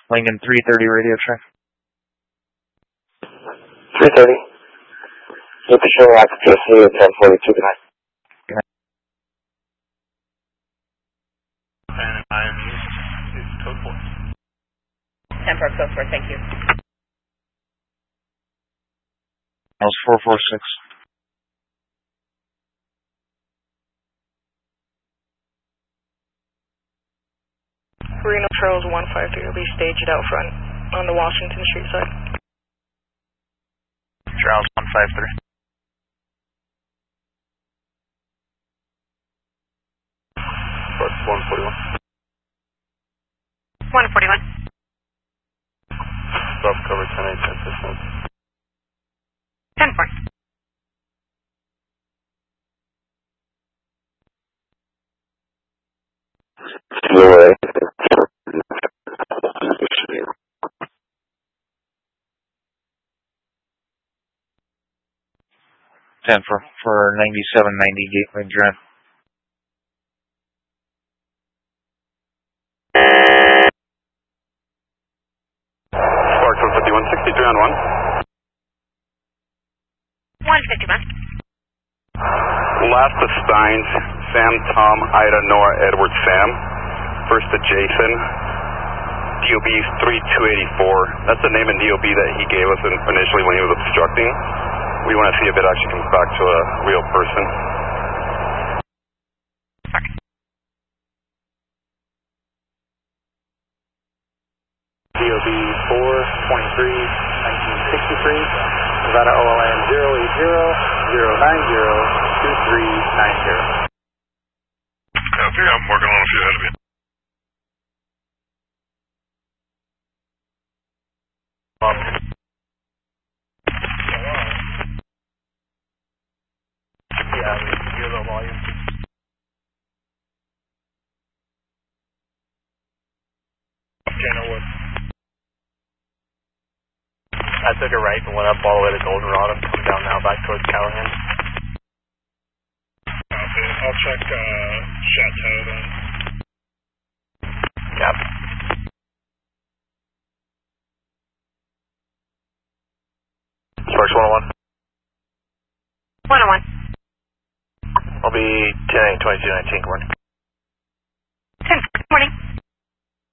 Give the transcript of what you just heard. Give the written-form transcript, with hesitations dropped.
Lincoln 330 radio check. 330. Additional accuracy at 1042 tonight. And IMU is code 4. 10 for code 4, thank you. That was 446. Reno Trails 153 will be staged out front on the Washington Street side. Trails 153. Park 141. 141. Drop cover 10-8, 10%. 10-4. Fluid. 10 for 9790 Gateway Drive. Spark 151, 63 on 1. 151. Last assigned, Sam, Tom, Ida, Nora, Edward, Sam. First to Jason. DOB is 3284. That's the name in DOB that he gave us initially when he was obstructing. We want to see if it actually comes back to a real person. DOB 423-1963, Nevada OLN 080-090-2390. Copy, I'm working on a few ahead of you. Yeah, hear the volume. Kennerwood. I took a right and went up all the way to Goldenrod. I'm coming down now back towards Callahan. Okay, I'll check Chateau then. Yep. Sparks 101. 101. I'll be 10-8, 22-19, good morning. 10. Good morning.